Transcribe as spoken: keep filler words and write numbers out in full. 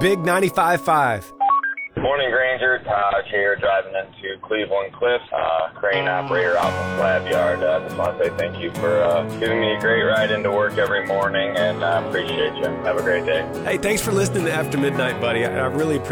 Big ninety-five point five. Morning, Granger. Taj here, driving into Cleveland Cliffs. Uh, crane operator out in the slab yard. I uh, just want to say thank you for uh, giving me a great ride into work every morning, and I uh, appreciate you. Have a great day. Hey, thanks for listening to After Midnight, buddy. I, I really appreciate